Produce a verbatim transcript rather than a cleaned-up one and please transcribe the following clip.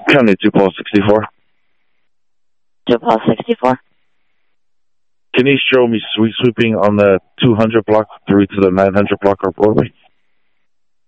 County two Paul sixty-four. two Paul sixty-four. Can you show me sweet sweeping on the two hundred block through to the nine hundred block of Broadway?